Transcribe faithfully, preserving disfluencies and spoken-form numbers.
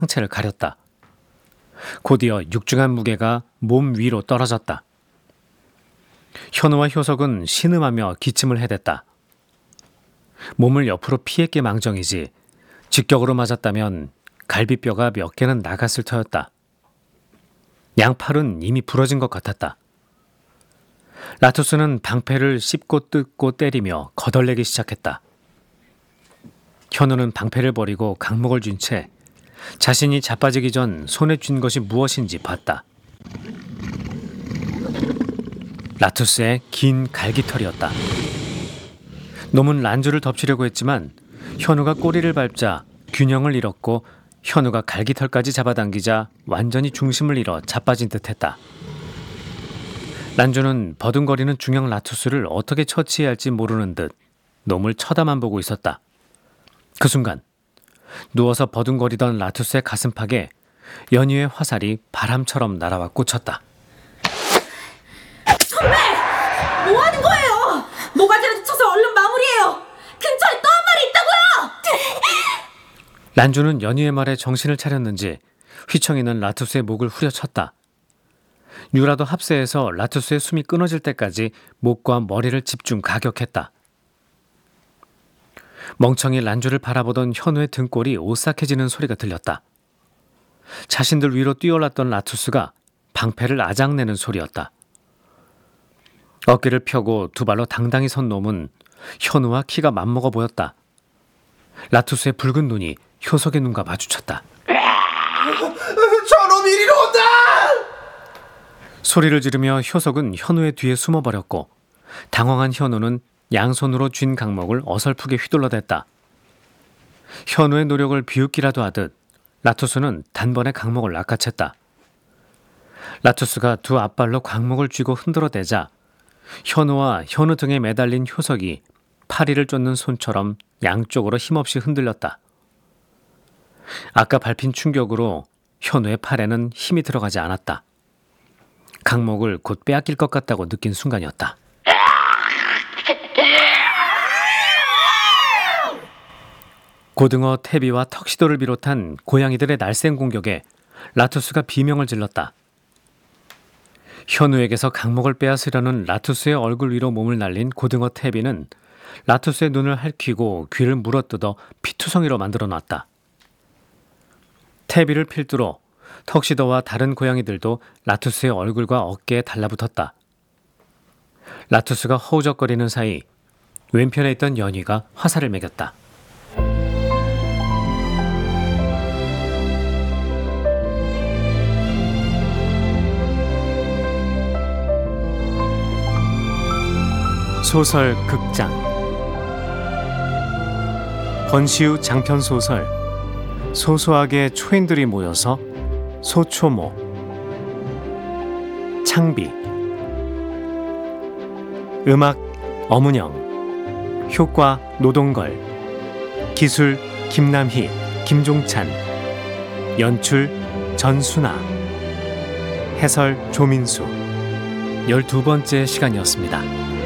상체를 가렸다. 곧이어 육중한 무게가 몸 위로 떨어졌다. 현우와 효석은 신음하며 기침을 해댔다. 몸을 옆으로 피했게 망정이지 직격으로 맞았다면 갈비뼈가 몇 개는 나갔을 터였다. 양팔은 이미 부러진 것 같았다. 라투스는 방패를 씹고 뜯고 때리며 거덜내기 시작했다. 현우는 방패를 버리고 강목을 쥔 채 자신이 자빠지기 전 손에 쥔 것이 무엇인지 봤다. 라투스의 긴 갈기털이었다. 놈은 란주를 덮치려고 했지만 현우가 꼬리를 밟자 균형을 잃었고 현우가 갈기털까지 잡아당기자 완전히 중심을 잃어 자빠진 듯했다. 란주는 버둥거리는 중형 라투스를 어떻게 처치해야 할지 모르는 듯 놈을 쳐다만 보고 있었다. 그 순간 누워서 버둥거리던 라투스의 가슴팍에 연희의 화살이 바람처럼 날아와 꽂혔다. 선배! 뭐 하는 거예요? 모가지라도 쳐서 얼른 마무리해요. 근처에 또 한 마리 있다고요! 란주는 연희의 말에 정신을 차렸는지 휘청이는 라투스의 목을 후려쳤다. 유라도 합세해서 라투스의 숨이 끊어질 때까지 목과 머리를 집중 가격했다. 멍청이 란주를 바라보던 현우의 등골이 오싹해지는 소리가 들렸다. 자신들 위로 뛰어올랐던 라투스가 방패를 아작내는 소리였다. 어깨를 펴고 두 발로 당당히 선 놈은 현우와 키가 맞먹어 보였다. 라투스의 붉은 눈이 효석의 눈과 마주쳤다. 저놈 이리로 온다! 소리를 지르며 효석은 현우의 뒤에 숨어버렸고 당황한 현우는 양손으로 쥔 강목을 어설프게 휘둘러댔다. 현우의 노력을 비웃기라도 하듯 라투스는 단번에 강목을 낚아챘다. 라투스가 두 앞발로 강목을 쥐고 흔들어대자 현우와 현우 등에 매달린 효석이 파리를 쫓는 손처럼 양쪽으로 힘없이 흔들렸다. 아까 밟힌 충격으로 현우의 팔에는 힘이 들어가지 않았다. 강목을 곧 빼앗길 것 같다고 느낀 순간이었다. 고등어, 태비와 턱시도를 비롯한 고양이들의 날쌘 공격에 라투스가 비명을 질렀다. 현우에게서 강목을 빼앗으려는 라투스의 얼굴 위로 몸을 날린 고등어 태비는 라투스의 눈을 핥히고 귀를 물어뜯어 피투성이로 만들어놨다. 태비를 필두로 턱시도와 다른 고양이들도 라투스의 얼굴과 어깨에 달라붙었다. 라투스가 허우적거리는 사이 왼편에 있던 연희가 화살을 매겼다. 소설 극장 권시우 장편 소설 소소하게 초인들이 모여서 소초모. 창비. 음악 엄은영. 효과 노동걸. 기술 김남희, 김종찬. 연출 전순아. 해설 조민수. 열두 번째 시간이었습니다.